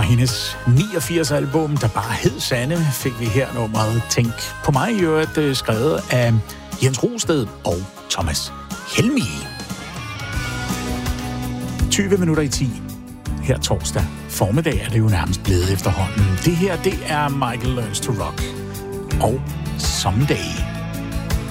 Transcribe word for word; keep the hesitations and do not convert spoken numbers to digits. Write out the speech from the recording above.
Fra hendes niogfirs album, der bare hed Sanne, fik vi her nummeret Tænk på mig, i øvrigt skrevet af Jens Rosted og Thomas Helmig. tyve minutter i ti. Her torsdag formiddag er det jo nærmest blevet efterhånden. Det her, det er Michael Learns to Rock og Someday.